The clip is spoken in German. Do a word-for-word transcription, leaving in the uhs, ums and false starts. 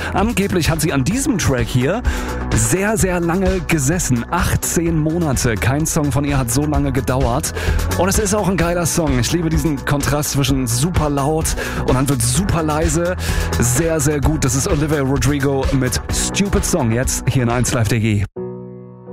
Angeblich hat sie an diesem Track hier sehr, sehr lange gesessen. achtzehn Monate. Kein Song von ihr hat so lange gedauert. Und es ist auch ein geiler Song. Ich liebe diesen Kontrast zwischen super laut und dann wird super leise. Sehr, sehr gut. Das ist Olivia Rodrigo mit Stupid Song. Jetzt hier in eins Live punkt de.